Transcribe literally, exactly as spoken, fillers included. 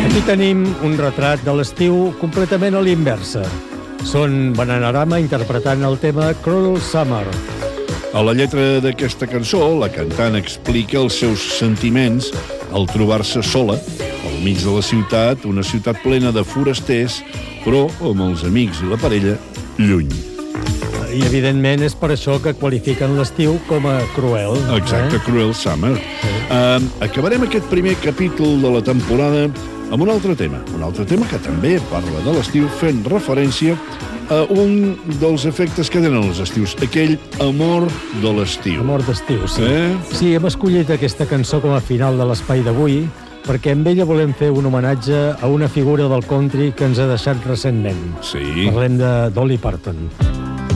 Aquí tenim un retrat de l'estiu completament a l'inversa. Són Bananarama interpretant el tema Cruel Summer. A la lletra d'aquesta cançó, la cantant explica els seus sentiments al trobar-se sola, al mig de la ciutat, una ciutat plena de forasters, però amb els amics i la parella lluny. I, evidentment, és per això que qualifiquen l'estiu com a cruel. Exacte, eh? Cruel Summer. Sí. Uh, acabarem aquest primer capítol de la temporada amb un altre tema. Un altre tema que també parla de l'estiu, fent referència a un dels efectes que tenen els estius, aquell amor de l'estiu. Amor d'estiu, sí. Eh? Sí, hem escollit aquesta cançó com a final de l'espai d'avui, perquè amb ella volem fer un homenatge a una figura del country que ens ha deixat recentment. Sí. Parlem de Dolly Parton.